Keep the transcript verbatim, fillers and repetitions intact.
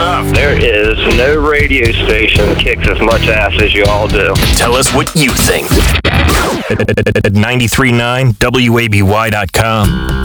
stuff. There is no radio station that kicks as much ass as you all do. Tell us what you think at ninety-three point nine W A B Y dot com.